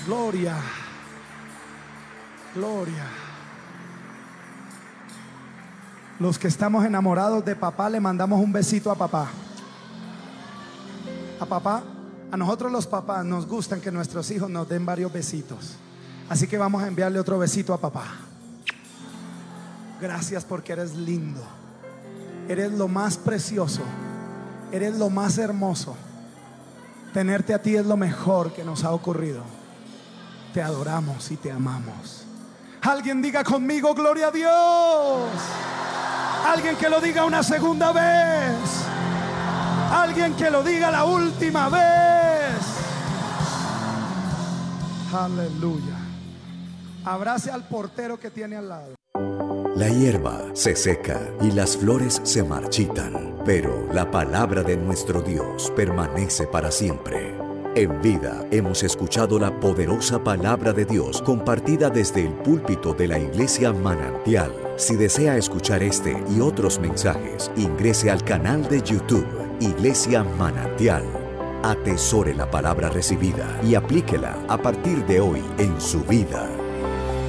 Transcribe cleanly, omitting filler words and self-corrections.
Gloria. Gloria. Los que estamos enamorados de papá, le mandamos un besito a papá. A papá, a nosotros los papás nos gustan que nuestros hijos nos den varios besitos. Así que vamos a enviarle otro besito a papá. Gracias porque eres lindo. Eres lo más precioso. Eres lo más hermoso. Tenerte a ti es lo mejor que nos ha ocurrido. Te adoramos y te amamos. Alguien diga conmigo, gloria a Dios. Alguien que lo diga una segunda vez. Alguien que lo diga la última vez. Aleluya. Abrace al portero que tiene al lado. La hierba se seca y las flores se marchitan, pero la palabra de nuestro Dios permanece para siempre. En vida hemos escuchado la poderosa palabra de Dios compartida desde el púlpito de la Iglesia Manantial. Si desea escuchar este y otros mensajes, ingrese al canal de YouTube Iglesia Manantial. Atesore la palabra recibida y aplíquela a partir de hoy en su vida.